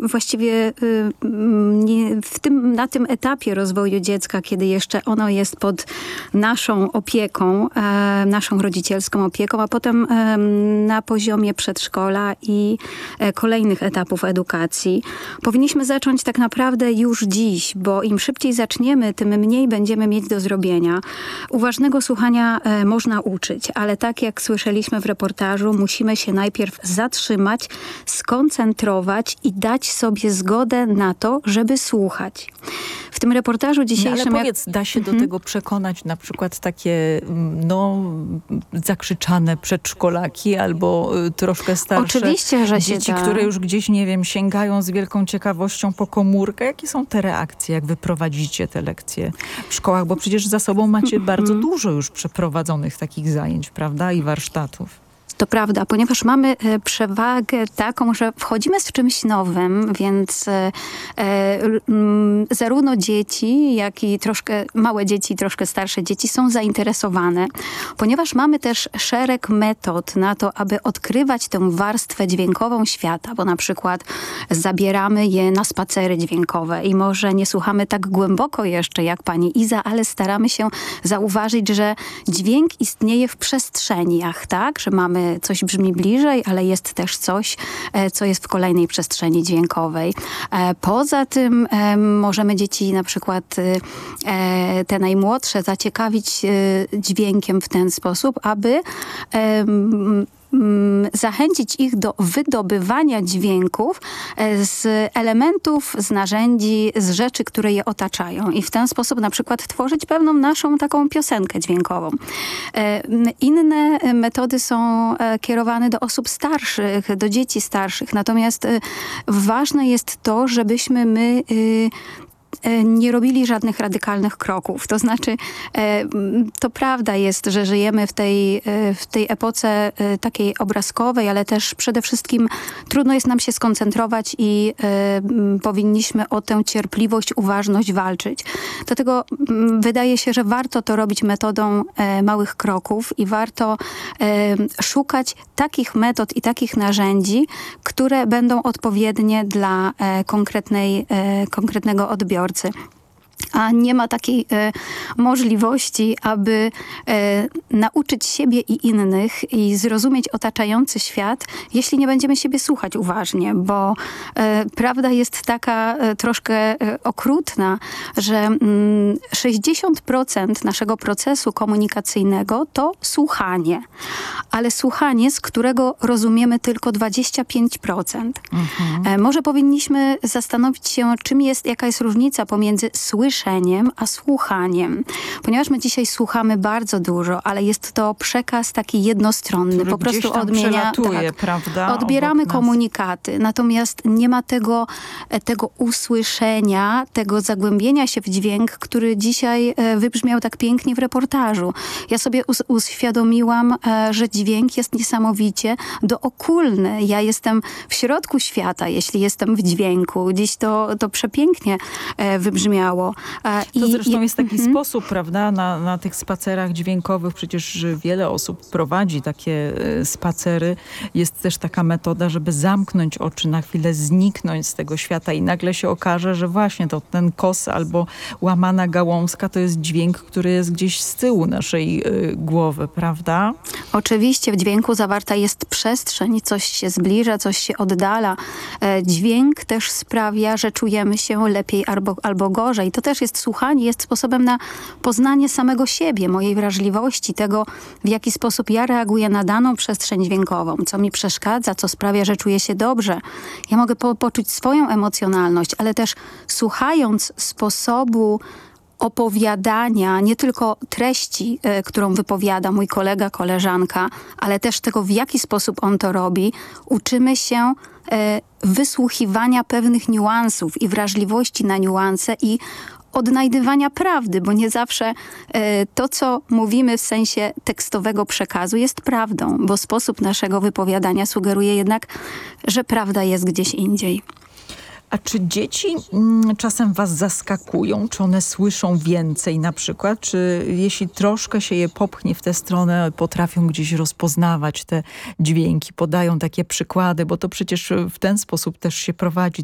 właściwie na tym etapie rozwoju dziecka, kiedy jeszcze ono jest pod naszą opieką, naszą rodzicielską opieką, a potem na poziomie przedszkola i kolejnych etapów edukacji, powinniśmy zacząć tak naprawdę już dziś, bo im szybciej zaczniemy, tym mniej będziemy mieć do zrobienia. Uważnego słuchania można uczyć, ale tak jak słyszeliśmy w reportażu, musimy się najpierw zatrzymać, skoncentrować i dać sobie zgodę na to, żeby słuchać. W tym reportażu dzisiejszym... ale powiedz, da się do tego przekonać na przykład takie zakrzyczane przedszkolaki albo troszkę starsze Oczywiście, że dzieci, się da. które już gdzieś, nie wiem, sięgają z wielką ciekawością po komórkę. Jakie są te reakcje, jak wy prowadzicie te lekcje w szkołach? Bo przecież za sobą macie bardzo dużo już przeprowadzonych takich zajęć, prawda? I warsztatów. To prawda, ponieważ mamy przewagę taką, że wchodzimy z czymś nowym, więc zarówno dzieci, jak i troszkę małe dzieci, troszkę starsze dzieci są zainteresowane, ponieważ mamy też szereg metod na to, aby odkrywać tę warstwę dźwiękową świata, bo na przykład zabieramy je na spacery dźwiękowe i może nie słuchamy tak głęboko jeszcze jak pani Iza, ale staramy się zauważyć, że dźwięk istnieje w przestrzeniach, tak? Że mamy coś brzmi bliżej, ale jest też coś, co jest w kolejnej przestrzeni dźwiękowej. Poza tym możemy dzieci na przykład te najmłodsze zaciekawić dźwiękiem w ten sposób, aby zachęcić ich do wydobywania dźwięków z elementów, z narzędzi, z rzeczy, które je otaczają. I w ten sposób na przykład tworzyć pewną naszą taką piosenkę dźwiękową. Inne metody są kierowane do osób starszych, do dzieci starszych. Natomiast ważne jest to, żebyśmy my nie robili żadnych radykalnych kroków. To znaczy, to prawda jest, że żyjemy w tej epoce takiej obrazkowej, ale też przede wszystkim trudno jest nam się skoncentrować i powinniśmy o tę cierpliwość, uważność walczyć. Dlatego wydaje się, że warto to robić metodą małych kroków i warto szukać takich metod i takich narzędzi, które będą odpowiednie dla konkretnego odbiorcy. A nie ma takiej możliwości, aby nauczyć siebie i innych i zrozumieć otaczający świat, jeśli nie będziemy siebie słuchać uważnie, bo prawda jest taka troszkę okrutna, że 60% naszego procesu komunikacyjnego to słuchanie, ale słuchanie, z którego rozumiemy tylko 25%. Może powinniśmy zastanowić się, jaka jest różnica pomiędzy słyszeniem a słuchaniem. Ponieważ my dzisiaj słuchamy bardzo dużo, ale jest to przekaz taki jednostronny. Który po prostu prawda? Odbieramy komunikaty, natomiast nie ma tego usłyszenia, tego zagłębienia się w dźwięk, który dzisiaj wybrzmiał tak pięknie w reportażu. Ja sobie uświadomiłam, że dźwięk jest niesamowicie dookulny. Ja jestem w środku świata, jeśli jestem w dźwięku. Dziś to przepięknie wybrzmiało. To zresztą jest taki sposób, prawda, na tych spacerach dźwiękowych. Przecież wiele osób prowadzi takie spacery. Jest też taka metoda, żeby zamknąć oczy na chwilę, zniknąć z tego świata i nagle się okaże, że właśnie to ten kos albo łamana gałązka to jest dźwięk, który jest gdzieś z tyłu naszej głowy, prawda? Oczywiście w dźwięku zawarta jest przestrzeń, coś się zbliża, coś się oddala. Dźwięk też sprawia, że czujemy się lepiej albo gorzej. To też jest słuchanie, jest sposobem na poznanie samego siebie, mojej wrażliwości, tego, w jaki sposób ja reaguję na daną przestrzeń dźwiękową, co mi przeszkadza, co sprawia, że czuję się dobrze. Ja mogę poczuć swoją emocjonalność, ale też słuchając sposobu opowiadania, nie tylko treści, którą wypowiada mój kolega, koleżanka, ale też tego, w jaki sposób on to robi, uczymy się wysłuchiwania pewnych niuansów i wrażliwości na niuanse i odnajdywania prawdy, bo nie zawsze to, co mówimy w sensie tekstowego przekazu jest prawdą, bo sposób naszego wypowiadania sugeruje jednak, że prawda jest gdzieś indziej. A czy dzieci czasem was zaskakują? Czy one słyszą więcej na przykład? Czy jeśli troszkę się je popchnie w tę stronę, potrafią gdzieś rozpoznawać te dźwięki? Podają takie przykłady, bo to przecież w ten sposób też się prowadzi